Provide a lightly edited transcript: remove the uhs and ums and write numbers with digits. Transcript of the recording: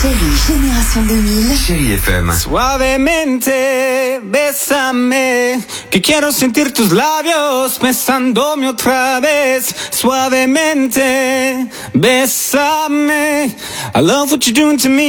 Série Génération 2000. Chérie FM. Suavemente, bésame, que quiero sentir tus labios besándome otra vez. Suavemente, bésame, I love what you're doing to me.